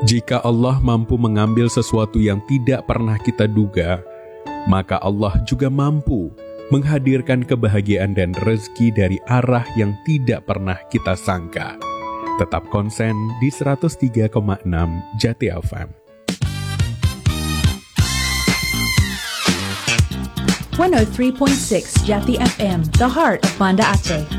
Jika Allah mampu mengambil sesuatu yang tidak pernah kita duga, maka Allah juga mampu menghadirkan kebahagiaan dan rezeki dari arah yang tidak pernah kita sangka. Tetap konsen di 103,6 Jati FM. 103.6 Jati FM, the heart of Banda Aceh.